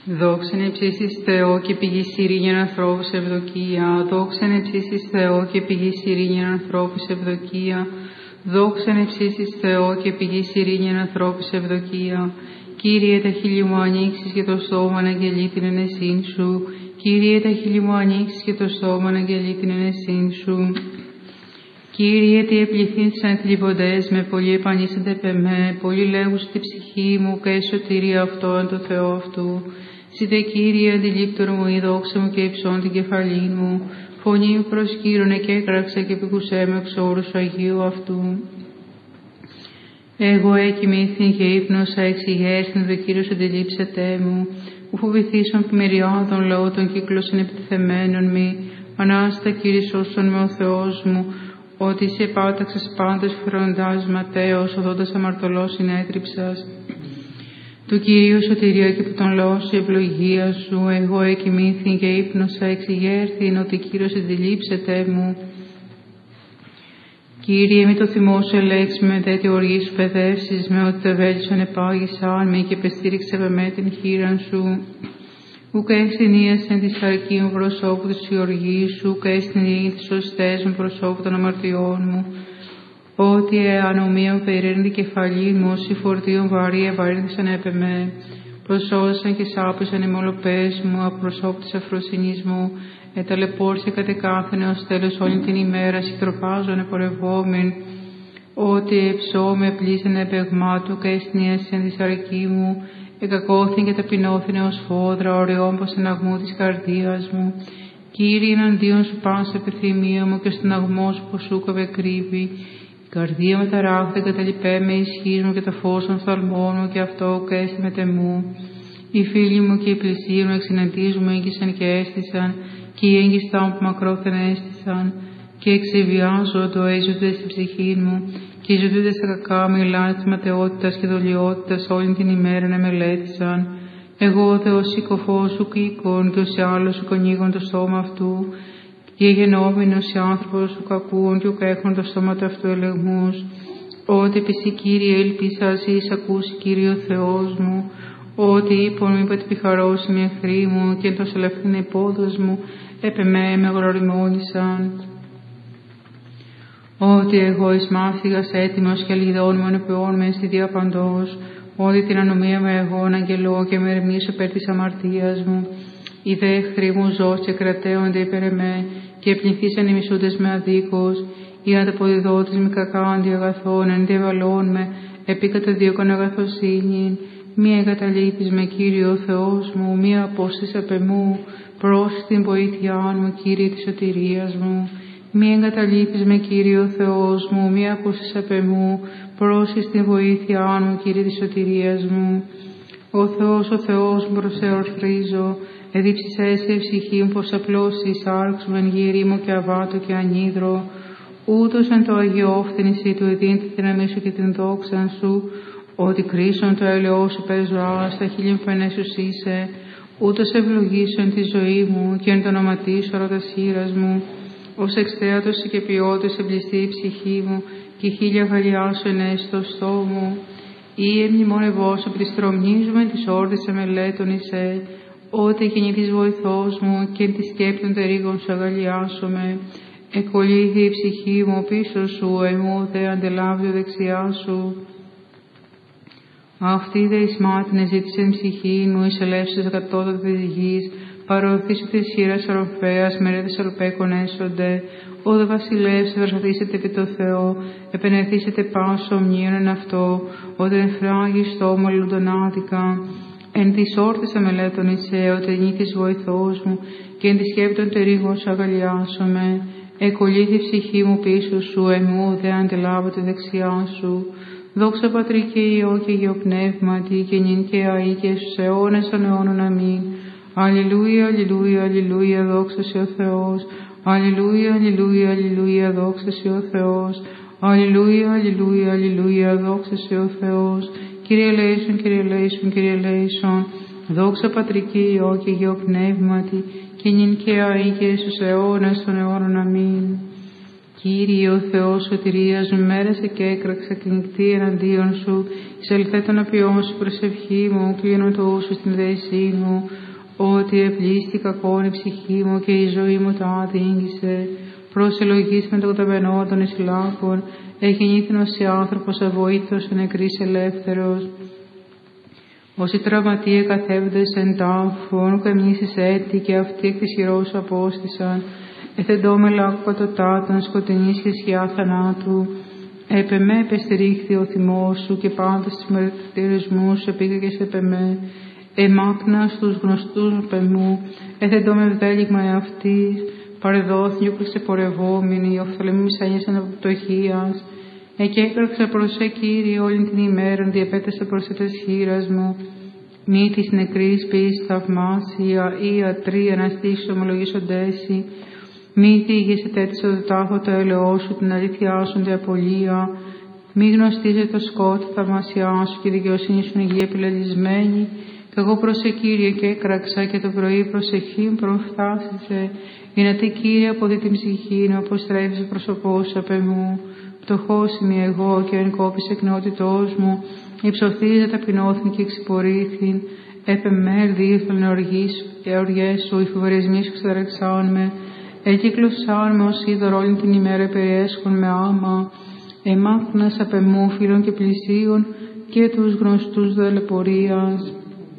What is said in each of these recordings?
Δόξα εν ψήσεις Θεό και πηγής ειρήνη ανθρώπους ευδοκία. Δόξα εν ψήσεις Θεό και πηγής ειρήνη ανθρώπους ευδοκία. Δόξα εν ψήσεις Θεό και πηγής ειρήνη ανθρώπους ευδοκία. Κύριε, τα χείλη μου ανοίξεις και το στόμα να αγγελεί την ενεσύν σου. Κύριε, τα χείλη μου ανοίξεις και το στόμα να αγγελεί την ενεσύν σου. Κύριε, τι επληθύνθησαν θλιβοντές με, πολλοί επανήσανται πεμέ, πολλοί λέγουν στη ψυχή μου και σωτηρία αυτόν το Θεό αυτού. Ζήτε, Κύριε, αντιλήπτορ μου η δόξα μου και υψών την κεφαλή μου. Φωνή μου προσκύρωνε και έκραξε και επικουσέ με εξ όρους του Αγίου αυτού. Εγώ εκοιμήθην και ύπνοσα εξηγέρθην, το Κύριος αντιλήψετε μου. Ου φοβηθήσουν πλημμυριάδων λαού των κύκλωσαν επιτεθεμένων μη. Ανάστα, Κύριε, σώσον με ο Θεός μου, ότι σε επάταξες πάντως φροντάς ματέος, οδόντας αμαρτωλός συνέτριψας. Του Κυρίου σωτηρία και από τον λαό σου ευλογία σου, εγώ εκοιμήθην και ύπνοσα εξηγέρθην, ότι Κύριος αντιλήψετε μου. Κύριε, μη το θυμό σου ελέξει με τέτοιο οργή σου παιδεύσεις με, ότι το ευέλισον επάγησαν με και πεστήριξε με την χείραν σου. Ουκ έστεινίασεν τη σαρκή μου προσώπου της οργή σου, ουκ έστεινίασεν τις σωστές μου προσώπου των αμαρτιών μου. Ότι ανομίαν περίρνει την κεφαλή μου, όσοι φορτίων βαρύ ευαρύνθησαν έπεμε. Προσώδησαν και σάπησαν οι μολοπές μου, απροσώπου της αφροσύνης μου. Εταλαιπώρησε κατεκάθενε ως τέλος όλη την ημέρα, συντροπάζων επορευόμην. Ότι ψώμε πλήσανε επεγμάτου, και έστεινίασεν τη σαρκή μου. Εκακώθην και ταπεινώθην ως φόδρα, ωραιόν πως εναγμού της καρδίας μου. Κύριε, εναντίον σου πάσα επιθυμία μου και στον αγμό σου πως σου κρύβει. Η καρδία με ταράχθη καταλυπέ με ισχύς μου και τα φως των φθαλμών μου και αυτό και έστι με τεμού. Οι φίλοι μου και οι πλησίοι μου εξυναντίζουν μου έγκυσαν και έστησαν, και οι έγκυστά μου που μακρόθεν έστησαν, και εξεβιάζω το έζονται στην ψυχή μου, και οι ζωτούνται στα κακά μιλάνε της ματαιότητας και δολιότητας όλη την ημέρα να μελέτησαν. Εγώ Θεός συκοφός σου κοίκον, και ως άλλος σου κονίγον το στόμα αυτού, και γενόμενος οι άνθρωπος σου κακούν, και ουκ έχουν το στόμα του αυτού ελεγμούς. Ότι επισή, Κύριε, ελπίσας εις ακούσει, Κύριε ο Θεός μου, ότι είπον μη πατυπιχαρώσιμοι εχθροί μου, και εντός ελευθερήν υπόδος μου, επεμέ με γλωριμόνησαν. Ότι εγώ εις μάθηγας έτοιμος και αλιδών μου ενεπιών με στη διαπαντός, ότι την ανομία με εγώ αγγελώ και με ερεμήσω περ της αμαρτίας μου. Οι δε εχθροί μου ζως και κρατέονται υπέρ εμέ, και πληθύσαν οι μισούντες με αδίκως. Οι ανταποδιδότες με κακά αντιαγαθών, ενδιαβαλών με, επί καταδίωκον αγαθοσύνην. Μη εγκαταλείπεις με, Κύριε ο Θεός μου, μη απόστης απ' εμού, πρόσ' την βοήθειά μου, Κύριε της σωτηρίας μου. Μη εγκαταλείπεις με, Κύριε ο Θεός μου, μη απόστης απ' εμού, πρόσ' την βοήθειά μου, Κύριε της σωτηρίας μου. Ο Θεός μου προσεορθρίζω, εδίψησέ σε ψυχή μου πως απλώς εισάρξου εν γύρι μου και αβάτω και ανίδρο. Ούτως εν το αγιόφθενησή του εδίνει τη δύναμή σου και την δόξαν σου, ότι κρίσον το έλεό σου πες ζωά, στα χείλη μου πενέσους είσαι, ούτως ευλογήσω εν τη ζωή μου και εν το ονοματί σου ρωτασχήρας μου, ως εξθέατος και ποιότος εμπληστεί η ψυχή μου και χίλια γαλιά σου ενέσει το στόμα μου. Ή εμνημονευώσου επί της τρομνής μου εν της όρδης εμελέτων εισέ, ότι γεννηθείς βοηθός μου και εν τη σκέπη των τερίγων σου αγαλιάσομαι. Εκολύθη η ψυχή μου πίσω σου, εμού δε αντελάβει δεξιά σου. Αυτή δε εις μάτιν εζήτησε την ψυχή μου, εις ελεύσης κατώτατα της γης, παροθήσου της χείρας ορφέας, μερέδες ορπέκων έσονται. Όδε βασιλεύς, ευεργαθήσετε επί το Θεό, επενεθήσετε πάσο ομνίων εν αυτό, όταν εφράγει στόμα λουντονάδικα. Εν της όρθης αμελέτων εισέ, ότι νύχης βοηθός μου, και εν της σκέπη των τερίγων σου αγαλιάσομαι. Εκολύθη η ψυχή μου πίσω σου, εμού δε αντελάβω τη δεξιά σου. Δόξα Πατρί και Υιό και Υιό Πνεύματι, και νυν και αεί και στους αιώνες των αιώνων. Αμήν. Αλληλούια, αλληλούια, αλληλούια, δόξα σε ο Θεός. Αλληλούια, αλληλούια, αλληλούια, δόξα σε ο Θεός. Αλληλούια, αλληλούια, αλληλούια, δόξα σε ο Θεός. Κύριε ελέησον, Κύριε ελέησον, Κύριε ελέησον. Δόξα Πατρί και Υιό και Υιό Πνεύματι, και νυν και αεί και στους αιώνες των αιώνων. Αμήν. Κύριε ο Θεός σωτηρίας μου, μέρεσε και έκραξα κλινικτή εναντίον σου, εισελθέ τον απειών σου προσευχή μου, κλείνω το ούσου στην δέσή μου, ότι επλήστη κακόν η ψυχή μου και η ζωή μου το άδειγγισε. Προσελογής με το ταπενό των Ισλάκων, έχει νύθινος άνθρωπος αβοήθος, ο νεκρής ελεύθερος. Όσοι τραυματίε καθέβοντες εν τάφων, καμνήσεις έτη και αυτοί εκ της χειρός σου απόστησαν, εθεντώ με λάκκο κατωτάτων, σκοτεινή σχεσιά θανάτου. Έπε με επεστηρίχθη ο θυμός σου και πάντες τους μαρτυρισμούς σου επίκακες έπε με. Εμάκνα στους γνωστούς πεμού, εθεντώ με ευδέλιγμα εαυτής, παρεδόθη και ξεπορευόμενη, οφθαλμής άνιεσαν από πτωχίας. Εκέκραξα προς Κύριε όλη την ημέρα, διεπέτασα προς τες χείρας μου. Μη της νεκρής ποιής θαυμάσια, ή ιατροί αναστήσεις ομολογήσοντέσι. Μη θίγεσαι τέτοιο το τάφο το έλεό σου, την αλήθειά σου την απολία. Μη γνωστίζε το σκότ, θαυμασιά σου και η δικαιοσύνη σου είναι γη επιλαλισμένη. Κι εγώ προς Κύριε και έκραξα και το πρωί προσεχή μου προφθάσισε. Είνατε Κύριε αποδεί την ψυχή μου, αποστρέφεις το πρόσωπό σου απ' εμού. Πτωχός είμαι εγώ και εν κόπης εκνότητός μου, υψωθείς ταπεινώθην και εξυπορήθην. Έπε μέρ δίθολν εοργές σου, οι φοβερισμοί σου ξεταραξάν με. Εκύκλωσάν με ως είδωρ όλη την ημέρα περιέσχον με άμα. Εμάκνας απ' εμού φίλων και πλησίων και τους γνωστούς δολεπορίας.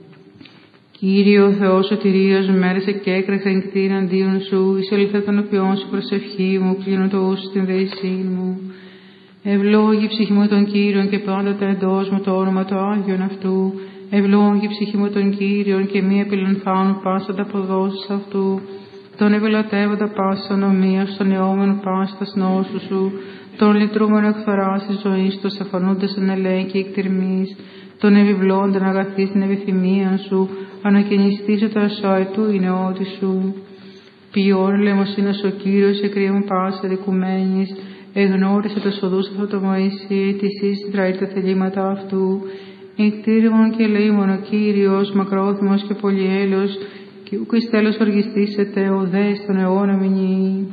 Κύριε ο Θεός σωτηρίας μου, μέρεσε και έκραξα νυχτή εναντίον σου, εισελθέ των οποίων σου προσευχή μου, κλείνω το ούσου στην δέσή μου. Ευλόγη ψυχή μου των Κύριων και πάντοτε εντός μου το όνομα το Άγιον αυτού. Ευλόγη ψυχή μου των Κύριων και μη επιλανθάνου πάσα τα αποδόσεις αυτού. Τον ευελατεύοντα πάσα ονομία, τον αιώμενο πάσα τα νόσου σου. Τον λυτρούμενο εκφράσει της ζωής, τους αφανούντες εν ελέη και εκτιρμής. Τον επιβλώντων αγαθή στην επιθυμία σου, ανακαινιστήσω τα ασοαετού η νεότη σου. Ποιόν λαιμοσύνας ο Κύριος, εκρία μου πάσα δικουμένης. Εγνώρισε το σοδούς αυτό το Μωυσή, της εις τραεί τα θελήματα αυτού. Εκτήρημον και ελεήμον ο Κύριος, μακρόθυμος και πολυέλος, και ούκ εις τέλος οργιστήσετε, ο δες τον αιώνα μηνύει.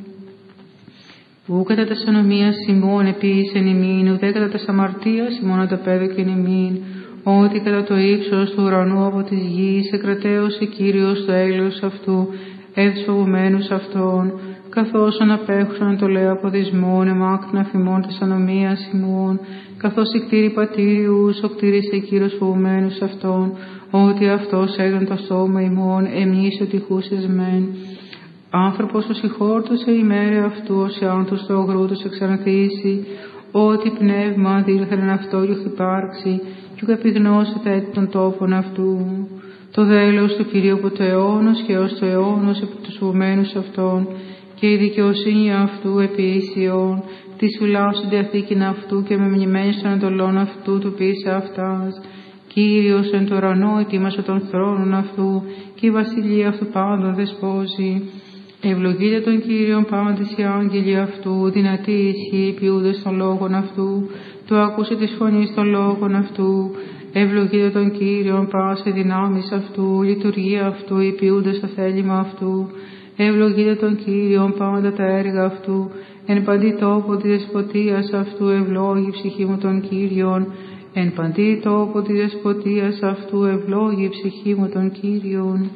Ου κατά τας ανομίας ημών επίησεν ημίν, ουδέ κατά τας αμαρτίας ημών ανταπέδωκεν ημίν, ότι κατά το ύψος του ουρανού από της γης εκρατέωσε Κύριος το έλεος αυτού, ευσφοβουμένους αυτών, καθώς αναπέχουσαν το λέω αποδισμόν, εμάκνα φημών της ανομίας ημών, καθώς η κτήρη πατήριους, ο κτήρισε Κύριος φοβουμένους αυτών, ότι αυτός έγαν το σώμα ημών, εμείς ο τυχούσες μεν. Άνθρωπος ως ηχόρτωσε ημέρα αυτού, ως εάντος το ογρού τους εξαναθήσει, ότι πνεύμα δήλθεν αυτό και υπάρξει, κι ουκ επιγνώσεται έτη των τόπων αυτού. Το δέλος του Κυρίου από το αιώνος και ως το αιώνος επί τους φοβουμένους αυτών, και η δικαιοσύνη αυτού επί ίσιον, της φυλάς του διαθήκην αυτού και με μνημένης των εντολών αυτού του πείσε αυτάς. Κύριος εν το ουρανό ετοίμασε των θρόνων αυτού, και η βασιλεία αυτού πάντων δεσπόζει. Ευλογείτε τον Κύριον πάντες οι άγγελοι αυτού, δυνατή ισχύ ποιούντες των λόγων αυτού, το άκουσε της φωνής των λόγων αυτού. Ευλογείτε τον Κύριον πάσε δυνάμεις αυτού, λειτουργία αυτού, οι ποιούντες το θέλημα αυτού. Ευλογείτε τον Κύριον πάντα τα έργα αυτού, εν παντή τόπο της δεσποτείας αυτού, ευλόγη ψυχή μου τον Κύριον. Εν παντή τόπο της δεσποτείας αυτού, ευλόγη ψυχή μου τον Κύριον.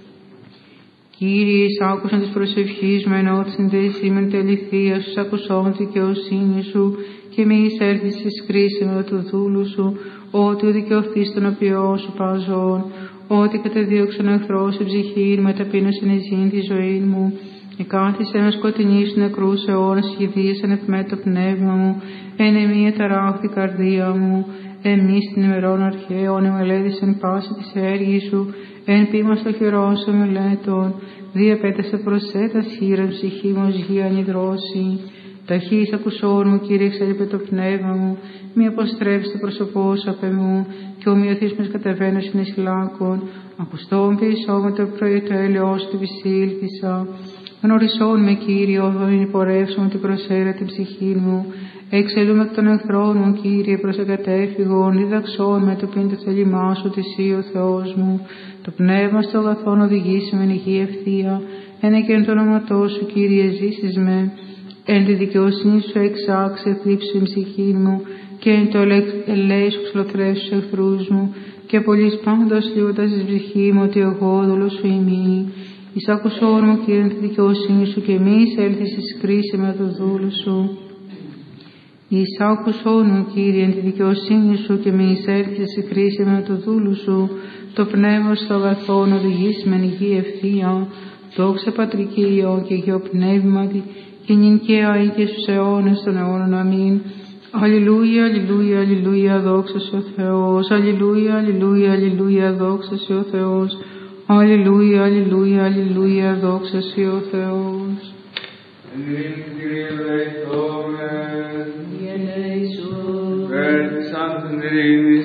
Κύριε, άκουσαν της προσευχής μου, ενώ της συνδέσιμεν τεληθεία σου, ακουσόν τη δικαιοσύνη σου, και μη εισέλθεις εις κρίσιμο του δούλου σου, ότι ο δικαιωθείς τον οποίον σου παζών, ότι κατεδίωξαν ο εχθρός η ψυχή, με ταπείνωσεν εζήν τη ζωή μου. Εκάθισε με σκοτεινή στους νεκρούς αιώνας, γηδίασαν επ' το πνεύμα μου, εν εμεί ταράχθη καρδία μου. Εμείς την ημερών αρχαίων εμελέδησεν πάση της έργης σου, εν πείμα στο χειρόν σου μελέτων, διαπέτασε προς έτας χείραν ψυχή μου ως γη ανιδρώσει. Ταχύς ακουσών μου, Κύριε, εξέλιπε το πνεύμα μου, μη αποστρέψει το πρόσωπό σου απ' εμού, και ομοιωθείς με κατεβαίνω στην Ισλάκων. Ακουστόν πίσω με το πρωί το έλεος του επισήλθησα. Γνωρισόν με, Κύριε, όδον υπορεύσω την προσέρα την ψυχή μου. Εξελούμε εκ των εχθρών μου, Κύριε, προς εγκατέφυγον, διδαξών με το πίν το θέλημά σου, Εσύ ο Θεός μου. Το πνεύμα στο αγαθόν οδηγήσει με υγεία ευθεία, ένα και εν το όνοματό σου, Κύριε, ζήσεις με. Εν τη δικαιοσύνη σου εξάξε θλίψη η ψυχή μου και εν το ελέη σου ξυλοθρεύσεις τους εχθρούς μου και πολλής πάντως λύοντας της ψυχή μου ότι εγώ δούλος σου ημί. Εισάκουσόν μου Κύριε τη δικαιοσύνη σου και μη εισέλθεις εις κρίση με το δούλο σου. Εισάκουσόν μου Κύριε τη δικαιοσύνη σου και μη εισέλθεις εις κρίση με το δούλο σου. Το πνεύμα στο αγαθόν οδηγείς με υγεία ευθεία. Δόξα Πατρική Υιό και Υιό Πνεύματι και νυν και αεί και στους αιώνες των αιώνων. Αμήν. Αλληλούια, αλληλούια, αλληλούια, δόξα σε ο Θεός. Αλληλούια, αλληλούια, αλληλούια, δόξα σε ο Θεός. Αλληλούια, αλληλούια, αλληλούια, δόξα σε ο Θεός. Κύριε ελέησον. Ελέησον. Περ της άνθεν ειρήνης